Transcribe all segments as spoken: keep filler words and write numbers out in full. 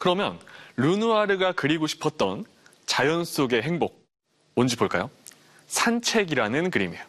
그러면 르누아르가 그리고 싶었던 자연 속의 행복, 뭔지 볼까요? 산책이라는 그림이에요.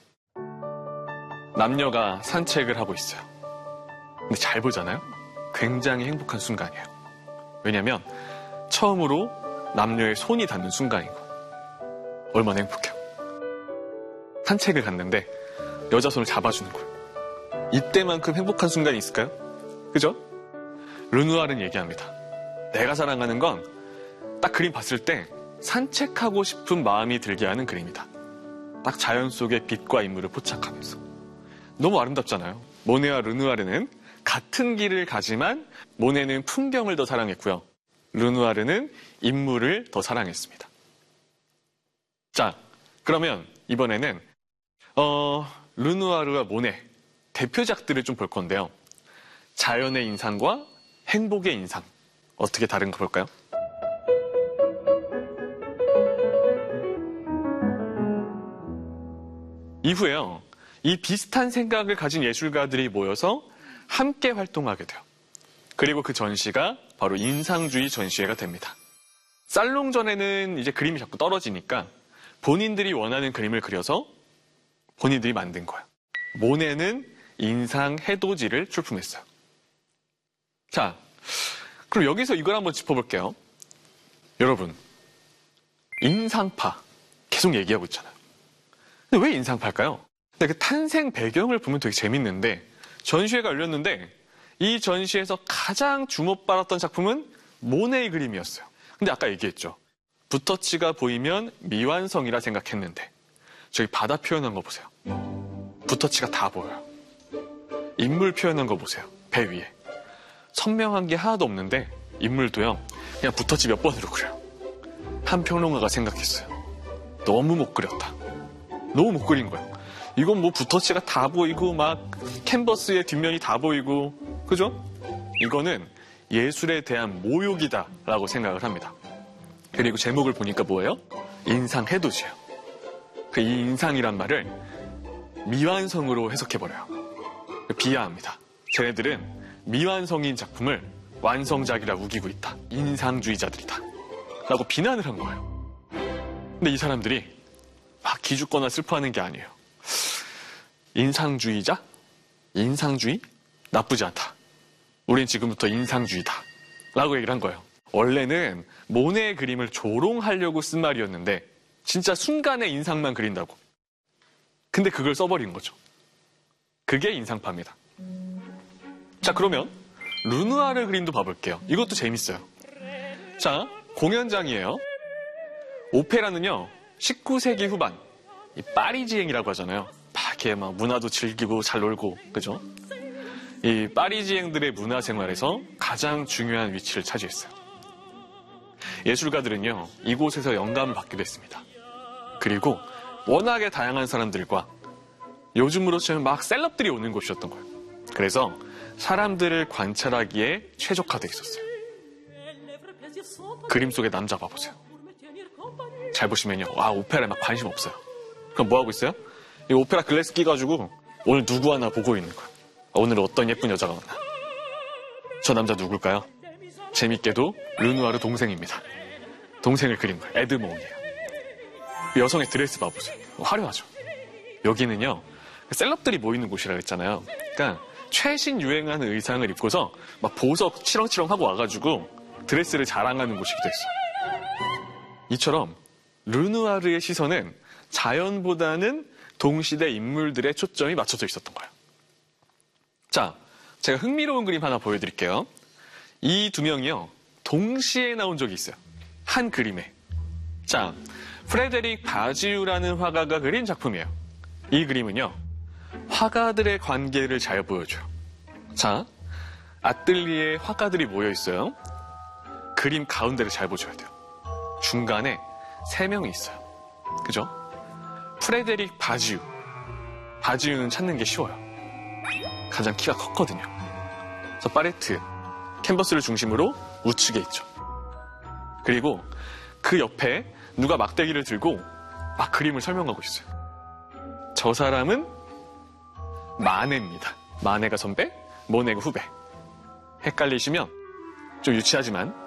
남녀가 산책을 하고 있어요. 근데 잘 보잖아요? 굉장히 행복한 순간이에요. 왜냐면 처음으로 남녀의 손이 닿는 순간이고 얼마나 행복해요. 산책을 갔는데 여자 손을 잡아주는 거예요. 이때만큼 행복한 순간이 있을까요? 그죠? 르누아르는 얘기합니다. 내가 사랑하는 건 딱 그림 봤을 때 산책하고 싶은 마음이 들게 하는 그림이다. 딱 자연 속의 빛과 인물을 포착하면서. 너무 아름답잖아요. 모네와 르누아르는 같은 길을 가지만 모네는 풍경을 더 사랑했고요. 르누아르는 인물을 더 사랑했습니다. 자, 그러면 이번에는 어, 르누아르와 모네 대표작들을 좀 볼 건데요. 자연의 인상과 행복의 인상 어떻게 다른가 볼까요? 이후에요. 이 비슷한 생각을 가진 예술가들이 모여서 함께 활동하게 돼요. 그리고 그 전시가 바로 인상주의 전시회가 됩니다. 살롱전에는 이제 그림이 자꾸 떨어지니까 본인들이 원하는 그림을 그려서 본인들이 만든 거예요. 모네는 인상 해돋이를 출품했어요. 자, 그럼 여기서 이걸 한번 짚어볼게요. 여러분, 인상파 계속 얘기하고 있잖아요. 근데 왜 인상파일까요? 근데 그 탄생 배경을 보면 되게 재밌는데 전시회가 열렸는데 이 전시에서 가장 주목받았던 작품은 모네의 그림이었어요. 근데 아까 얘기했죠. 붓터치가 보이면 미완성이라 생각했는데 저기 바다 표현한 거 보세요. 붓터치가 다 보여요. 인물 표현한 거 보세요. 배 위에. 선명한 게 하나도 없는데 인물도요. 그냥 붓터치 몇 번으로 그려요. 한 평론가가 생각했어요. 너무 못 그렸다. 너무 못 그린 거예요. 이건 뭐 붓터치가 다 보이고 막 캔버스의 뒷면이 다 보이고 그죠? 이거는 예술에 대한 모욕이다라고 생각을 합니다. 그리고 제목을 보니까 뭐예요? 인상 해돋이에요. 그 이 인상이란 말을 미완성으로 해석해버려요. 비하합니다. 쟤네들은 미완성인 작품을 완성작이라 우기고 있다. 인상주의자들이다. 라고 비난을 한 거예요. 근데 이 사람들이 막 기죽거나 슬퍼하는 게 아니에요. 인상주의자? 인상주의? 나쁘지 않다. 우린 지금부터 인상주의다. 라고 얘기를 한 거예요. 원래는 모네의 그림을 조롱하려고 쓴 말이었는데 진짜 순간에 인상만 그린다고. 근데 그걸 써버린 거죠. 그게 인상파입니다. 자, 그러면 르누아르 그림도 봐볼게요. 이것도 재밌어요. 자, 공연장이에요. 오페라는요, 십구 세기 후반, 이 파리지앵이라고 하잖아요. 막 이렇게 막 문화도 즐기고 잘 놀고, 그죠? 이 파리지앵들의 문화생활에서 가장 중요한 위치를 차지했어요. 예술가들은요, 이곳에서 영감을 받기도 했습니다. 그리고 워낙에 다양한 사람들과 요즘으로 치면 막 셀럽들이 오는 곳이었던 거예요. 그래서 사람들을 관찰하기에 최적화되어 있었어요. 그림 속의 남자 봐보세요. 잘 보시면요. 와, 오페라에 막 관심 없어요. 그럼 뭐 하고 있어요? 이 오페라 글래스 끼가지고 오늘 누구 하나 보고 있는 거예요. 오늘 어떤 예쁜 여자가 왔나. 저 남자 누굴까요? 재밌게도 르누아르 동생입니다. 동생을 그린 거예요. 에드몽이에요. 여성의 드레스 봐보세요. 화려하죠. 여기는요. 셀럽들이 모이는 곳이라고 했잖아요. 그러니까 최신 유행하는 의상을 입고서 막 보석 치렁치렁하고 와가지고 드레스를 자랑하는 곳이기도 했어요. 이처럼 르누아르의 시선은 자연보다는 동시대 인물들의 초점이 맞춰져 있었던 거예요. 자, 제가 흥미로운 그림 하나 보여드릴게요. 이 두 명이요, 동시에 나온 적이 있어요. 한 그림에. 자, 프레데릭 바지우라는 화가가 그린 작품이에요. 이 그림은요, 화가들의 관계를 잘 보여줘요. 자, 아뜰리에 화가들이 모여 있어요. 그림 가운데를 잘 보셔야 돼요. 중간에 세 명이 있어요. 그죠? 프레데릭 바지우. 바지우는 찾는 게 쉬워요. 가장 키가 컸거든요. 그래서 파레트, 캔버스를 중심으로 우측에 있죠. 그리고 그 옆에 누가 막대기를 들고 막 그림을 설명하고 있어요. 저 사람은 마네입니다. 마네가 선배, 모네가 후배. 헷갈리시면 좀 유치하지만